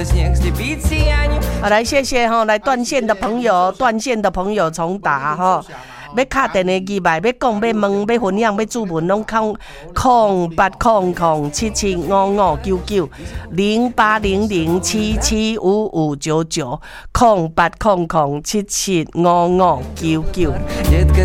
好，来谢谢哈，来断线的朋友重打哈。要敲电话机来，要讲、要问、要分享、要注文，拢靠08007755990800775599。